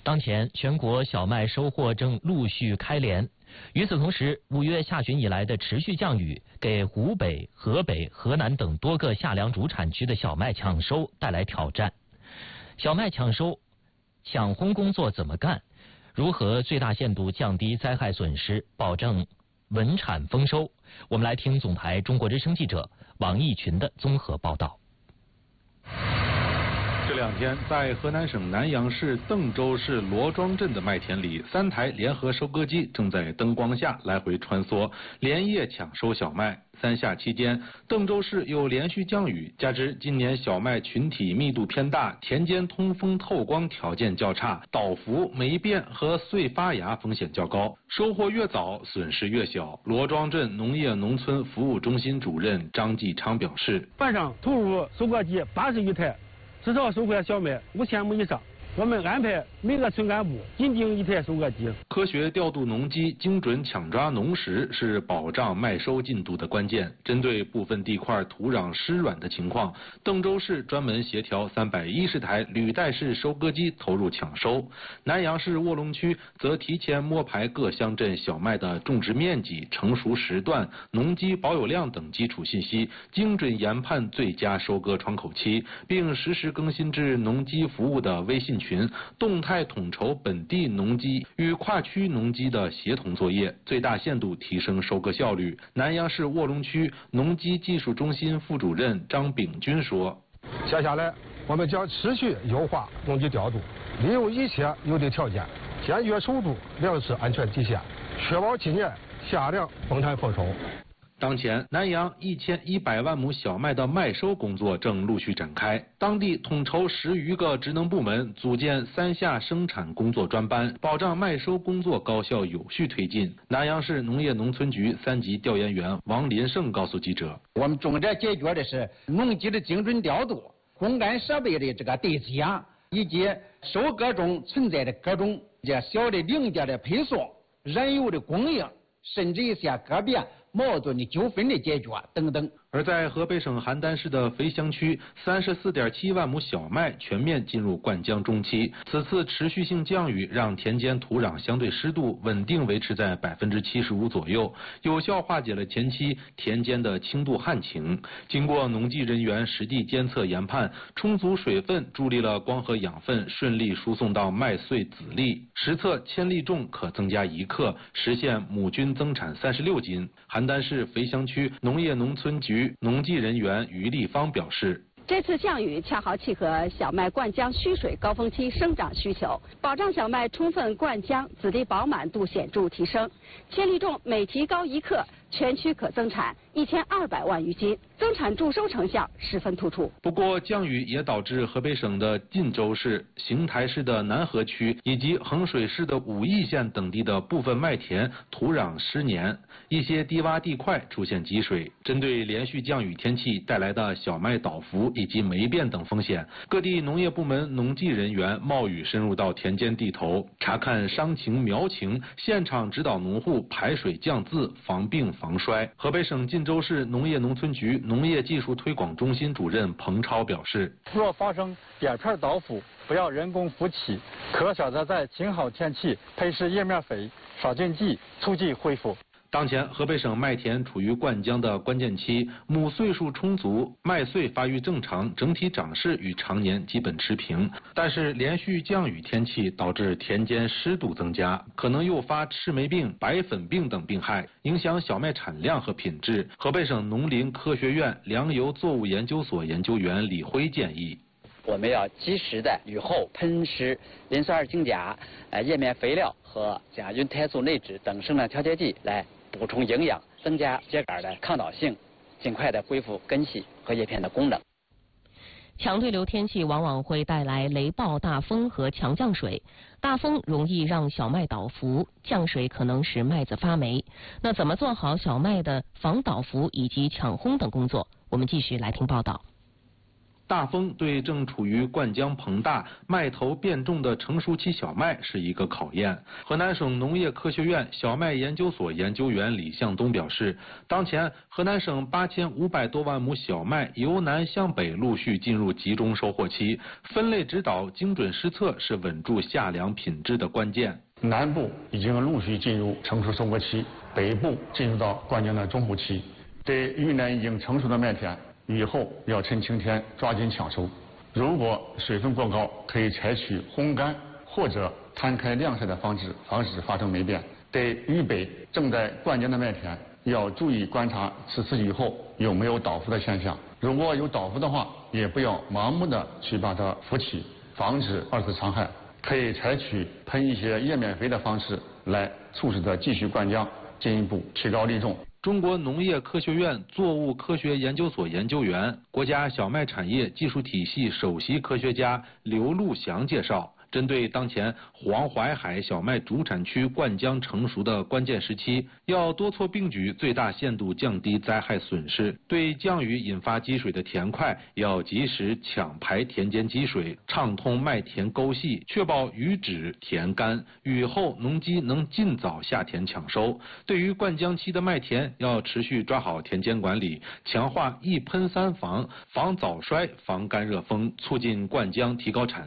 当前，全国小麦收获正陆续开镰。与此同时，5月下旬以来的持续降雨，给湖北、河北、河南等多个夏粮主产区的小麦抢收带来挑战。小麦抢收、抢烘工作怎么干？如何最大限度降低灾害损失，保证稳产丰收？我们来听总台中国之声记者王义群的综合报道。 这2天，在河南省南阳市邓州市罗庄镇的麦田里，3台联合收割机正在灯光下来回穿梭，连夜抢收小麦。3夏期间，邓州市又连续降雨，加之今年小麦群体密度偏大，田间通风透光条件较差，倒伏、霉变和穗发芽风险较高，收获越早，损失越小。罗庄镇农业农村服务中心主任张继昌表示： 晚上投入收割机80余台。至少收获小麦5000亩以上，我们安排每个村干部紧盯1台收割机。 科学调度农机，精准抢抓农时，是保障麦收进度的关键。针对部分地块土壤湿软的情况，邓州市专门协调310台履带式收割机投入抢收。南阳市卧龙区则提前摸排各乡镇小麦的种植面积、成熟时段、农机保有量等基础信息，精准研判最佳收割窗口期，并实时更新至农机服务的微信群，动态统筹本地农机与跨区农机的协同作业，最大限度提升收割效率。南阳市卧龙区农机技术中心副主任张炳军说： 接下来我们将持续优化农机调度，利用一切有利条件，坚决守住粮食安全底线，确保今年夏粮丰产丰收。 当前，南阳1100万亩小麦的麦收工作正陆续展开，当地统筹10余个职能部门，组建3夏生产工作专班，保障麦收工作高效有序推进。南阳市农业农村局3级调研员王林胜告诉记者： 我们重点解决的是农机的精准调度、烘干设备的这个对接，以及收割中存在的各种这小的零件的配送、燃油的供应，甚至一些个别矛盾的纠纷的解决等等。 而在河北省邯郸市的肥乡区，34.7万亩小麦全面进入灌浆中期。此次持续性降雨让田间土壤相对湿度稳定维持在75%左右，有效化解了前期田间的轻度旱情。经过农技人员实地监测研判，充足水分助力了光合养分顺利输送到麦穗籽粒，实测千粒重可增加1克，实现亩均增产36斤。邯郸市肥乡区农业农村局农技人员于立方表示： 这次降雨恰好契合小麦灌浆蓄水高峰期生长需求，保障小麦充分灌浆，籽粒饱满度显著提升，千粒重每提高1克，全区可增产1200万余斤，增产助收成效十分突出。 不过，降雨也导致河北省的晋州市、邢台市的南河区以及衡水市的武义县等地的部分麦田土壤湿黏，一些低洼地块出现积水。针对连续降雨天气带来的小麦倒伏以及霉变等风险，各地农业部门农技人员冒雨深入到田间地头，查看伤情苗情，现场指导农户排水降渍，防病防衰。河北省晋州市农业农村局农业技术推广中心主任彭超表示： 若发生叶片倒伏，不要人工扶起，可选择在晴好天气配施叶面肥、杀菌剂，促进恢复。 当前，河北省麦田处于灌浆的关键期，亩穗数充足，麦穗发育正常，整体长势与常年基本持平。但是连续降雨天气导致田间湿度增加，可能诱发赤霉病、白粉病等病害，影响小麦产量和品质。河北省农林科学院粮油作物研究所研究员李辉建议： 我们要及时的雨后喷施磷酸二氢钾、叶面肥料和甲菌肽素内酯等生长调节剂来补充营养，增加秸秆的抗倒性，尽快的恢复根系和叶片的功能。 强对流天气往往会带来雷暴、大风和强降水。大风容易让小麦倒伏，降水可能使麦子发霉。那怎么做好小麦的防倒伏以及抢烘等工作？我们继续来听报道。 大风对正处于灌浆膨大、麦头变重的成熟期小麦是一个考验。河南省农业科学院小麦研究所研究员李向东表示，当前河南省8500多万亩小麦由南向北陆续进入集中收获期，分类指导、精准施测是稳住夏粮品质的关键。 南部已经陆续进入成熟收割期，北部进入到灌浆的中后期。对遇难已经成熟的麦田，雨后要趁晴天抓紧抢收。如果水分过高，可以采取烘干或者摊开晾晒的方式，防止发生霉变。对豫北正在灌浆的麦田，要注意观察此次雨后有没有倒伏的现象。如果有倒伏的话，也不要盲目的去把它扶起，防止二次伤害。可以采取喷一些叶面肥的方式来促使它继续灌浆，进一步提高粒重。 中国农业科学院作物科学研究所研究员、国家小麦产业技术体系首席科学家刘路祥介绍，针对当前黄淮海小麦主产区灌浆成熟的关键时期，要多措并举，最大限度降低灾害损失。对降雨引发积水的田块，要及时抢排田间积水，畅通麦田沟隙，确保雨止田干。雨后农机能尽早下田抢收。对于灌浆期的麦田，要持续抓好田间管理，强化一喷三防，防早衰、防干热风，促进灌浆，提高产